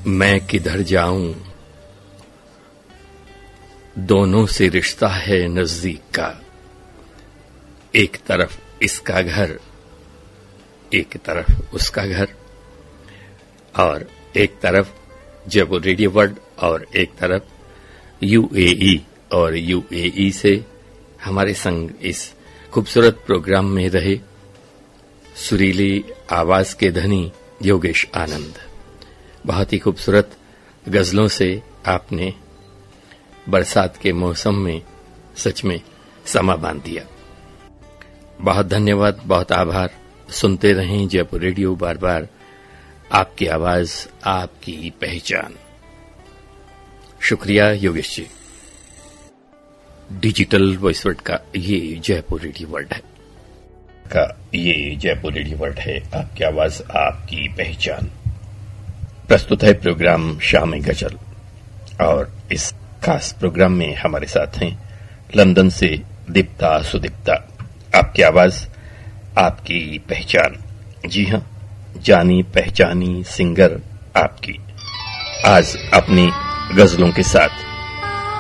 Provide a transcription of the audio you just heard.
मैं किधर जाऊं, दोनों से रिश्ता है नजदीक का। एक तरफ इसका घर, एक तरफ उसका घर, और एक तरफ जयपुर रेडियो वर्ल्ड और एक तरफ यूएई, और यूएई से हमारे संग इस खूबसूरत प्रोग्राम में रहे सुरीली आवाज के धनी योगेश आनंद। बहुत ही खूबसूरत गजलों से आपने बरसात के मौसम में सच में समा बांध दिया। बहुत धन्यवाद, बहुत आभार। सुनते रहें जयपुर रेडियो, बार बार आपकी आवाज, आपकी पहचान। शुक्रिया Yogesh ji. Digital voice world का ये जयपुर रेडियो वर्ल्ड है, आपकी आवाज, आपकी पहचान। प्रस्तुत है प्रोग्राम शाम गजल, और इस खास प्रोग्राम में हमारे साथ हैं लंदन से दीप्ता सुदीप्ता। आपकी आवाज, आपकी पहचान। जी हां, जानी पहचानी सिंगर आपकी आज अपनी गजलों के साथ